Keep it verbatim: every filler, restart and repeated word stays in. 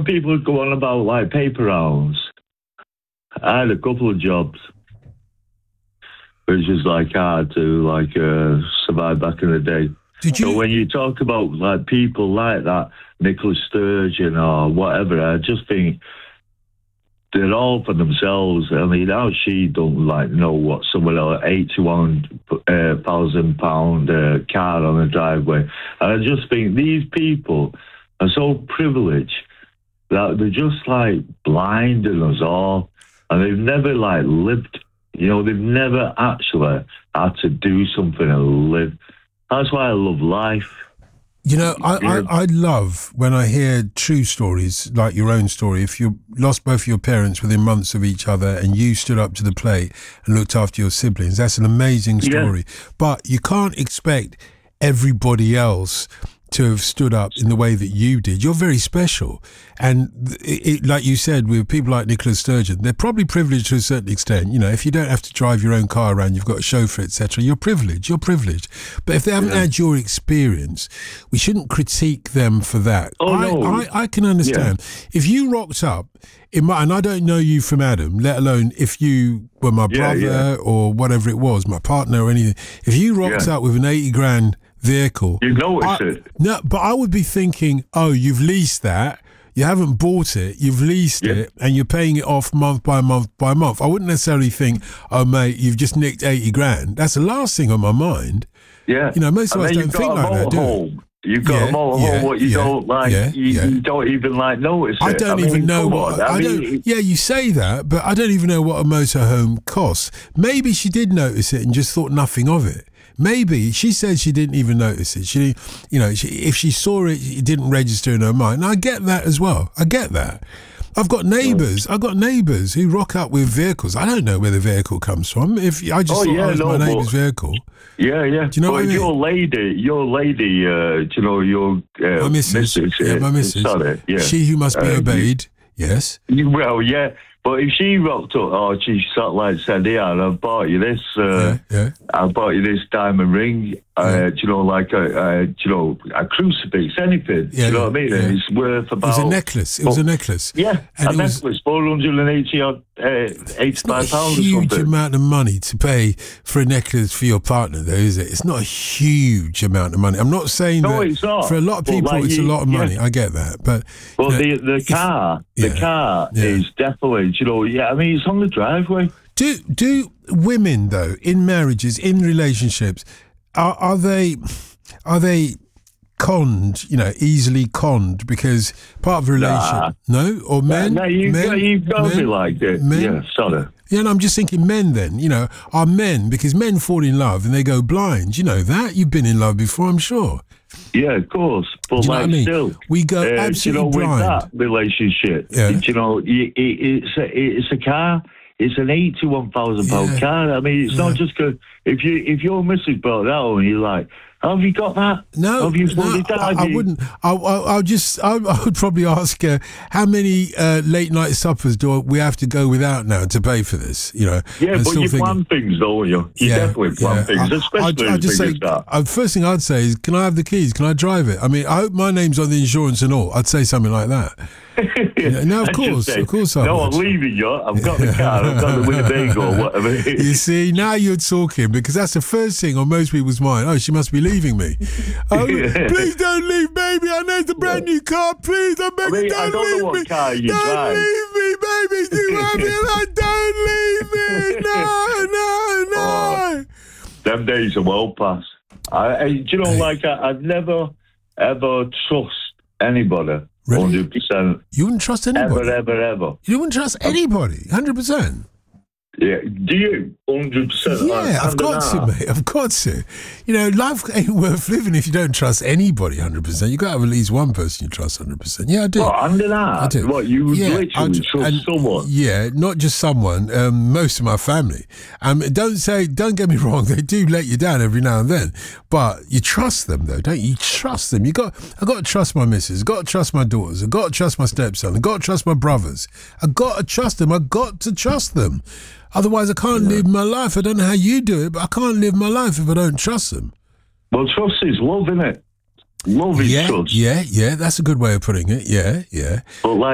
when people go on about like paper rounds, I had a couple of jobs, which is like hard to like uh, survive back in the day. Did you? So when you talk about like people like that, Nicola Sturgeon or whatever, I just think they're all for themselves. I mean, how she don't like know what someone else eighty-one thousand pound uh, car on the driveway. And I just think these people are so privileged that they're just like blinding us all, and they've never like lived. You know, they've never actually had to do something and live. That's why I love life. You know, I, I, I love when I hear true stories like your own story. If you lost both your parents within months of each other and you stood up to the plate and looked after your siblings, that's an amazing story. Yeah. But you can't expect everybody else to have stood up in the way that you did. You're very special. And it, it, like you said, with people like Nicola Sturgeon, they're probably privileged to a certain extent. You know, if you don't have to drive your own car around, you've got a chauffeur, et cetera, you're privileged, you're privileged. But if they haven't yeah. had your experience, we shouldn't critique them for that. Oh, I, no. I, I can understand. Yeah. If you rocked up, in my, and I don't know you from Adam, let alone if you were my yeah, brother yeah. or whatever it was, my partner or anything, if you rocked yeah. up with an eighty grand vehicle. You notice I, it. No, but I would be thinking, oh, you've leased that. You haven't bought it. You've leased yeah. it, and you're paying it off month by month by month. I wouldn't necessarily think, oh, mate, you've just nicked eighty grand. That's the last thing on my mind. Yeah. You know, most of and us don't think like that, do we? You've got yeah, a motorhome, yeah, what you yeah, don't like, yeah, you, yeah. you don't even like notice it. I don't I even mean, know what. On, I, I mean, don't. Yeah, you say that, but I don't even know what a motorhome costs. Maybe she did notice it and just thought nothing of it. Maybe she said she didn't even notice it. She, you know, she, if she saw it, it didn't register in her mind. And I get that as well. I get that. I've got neighbours. I've got neighbours who rock up with vehicles. I don't know where the vehicle comes from. If I just oh, thought yeah, oh, it was no, my neighbour's vehicle. Yeah, yeah. Do you know but what I mean? Your lady, your lady, uh, you know, your uh, my missus, missus, yeah, my missus. Sorry, yeah. She who must be uh, obeyed. You, yes. Well, yeah. But if she rocked up, or she sort of like said, "Yeah, I bought you this. Uh, yeah, yeah. I bought you this diamond ring. Uh, Yeah. do you know, like a, uh, you know, a crucifix, anything. Yeah, do you know what I mean? yeah. And it's worth about. It was a necklace. It was a necklace. Yeah, and a it necklace, was, four hundred and eighty odd, uh, eighty-five pounds or something. Huge amount of money to pay for a necklace for your partner, though, is it? It's not a huge amount of money. I'm not saying no, that it's not. for a lot of people like it's you, a lot of yeah. money. I get that, but well, you know, the the car, if, the yeah, car yeah. is definitely, you know, yeah. I mean, it's on the driveway. Do do women though in marriages, in relationships, are are they are they conned? You know, easily conned because part of a relationship. Nah. No, or men. No, you men, got, you've got to men, be like it. Men, yeah, sorry. Yeah, and I'm just thinking men then, you know, are men, because men fall in love and they go blind. You know that? You've been in love before, I'm sure. Yeah, of course. But Do you know like what I mean? still, We go uh, absolutely you know, blind. with that relationship, Yeah. you know, it, it, it's, a, it's a car. It's an eighty-one thousand pound Yeah. car. I mean, it's Yeah. not just good. If you if your missus brought that home, you're like, have you got that? No, have you no, fully done I, I it? wouldn't. I, I, I'll just. I, I would probably ask her how many uh, late night suppers do we have to go without now to pay for this? You know. Yeah, I'm but still you thinking, plan things, don't you? You yeah, definitely plan yeah. things, I, especially I'd, I'd as just big say, as that. uh, first thing I'd say is, can I have the keys? Can I drive it? I mean, I hope my name's on the insurance and all. I'd say something like that. Yeah, no, of I'd course, just say, of course I No, would. I'm leaving you. I've got the car. I've got the Winnebago or whatever it is. You see, now you're talking, because that's the first thing on most people's mind. Oh, she must be leaving me. Oh, Yeah. please don't leave, baby. I know it's a brand new car. Please, I beg I mean, you, I don't, don't know leave what me. car you don't drive. leave me, baby. Do I feel like don't leave me? No, no, no. Oh, them days are well past. I, I, do you know, Hey. like, I, I'd never, ever trust anybody. Really? one hundred percent. You wouldn't trust anybody. Ever, ever, ever. You wouldn't trust anybody. one hundred percent. Yeah. Do you? one hundred percent. Yeah, I've got to, mate. I've got to. You know, life ain't worth living if you don't trust anybody one hundred percent. You've got to have at least one person you trust one hundred percent. Yeah, I do. What, under that? I do. What, you would Yeah, literally I'd- trust and- someone? Yeah, not just someone, um, most of my family. Um, don't say, don't get me wrong, they do let you down every now and then, but you trust them though, don't you? You trust them. You got, I got to trust my missus, I got to trust my daughters, I got to trust my stepson, I got to trust my brothers, I got to trust them, I got to trust them. Otherwise, I can't live my life. I don't know how you do it, but I can't live my life if I don't trust them. Well, trust is love, isn't it? Love is Yeah, trust. yeah, yeah. That's a good way of putting it. Yeah, yeah. But like,